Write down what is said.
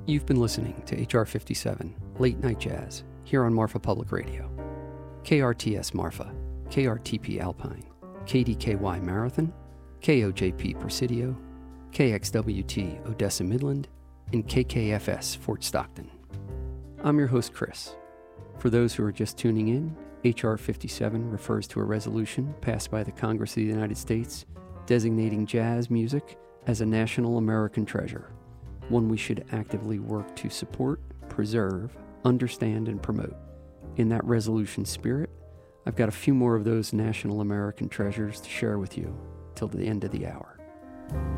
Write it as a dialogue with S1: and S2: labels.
S1: You've been listening to HR 57, Late Night Jazz, here on Marfa Public Radio. KRTS Marfa, KRTP Alpine, KDKY Marathon, KOJP Presidio, KXWT Odessa Midland, and KKFS Fort Stockton. I'm your host, Chris. For those who are just tuning in, HR 57 refers to a resolution passed by the Congress of the United States designating jazz music as a national American treasure, one we should actively work to support, preserve, understand, and promote. In that resolution spirit, I've got a few more of those national American treasures to share with you till the end of the hour.